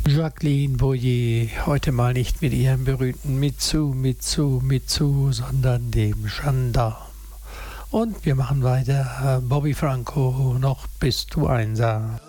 Jacqueline Boyer, heute mal nicht mit ihrem berühmten Mitsu, sondern dem Gendarm. Und wir machen weiter, Bobby Franco, noch bist du einsam.